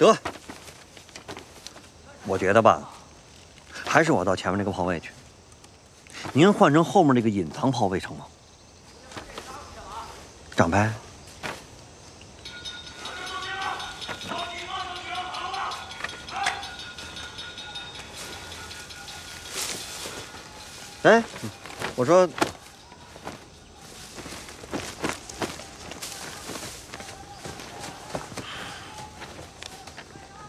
得，我觉得吧，还是我到前面那个炮位去。您换成后面那个隐藏炮位成吗？长拍。哎，我说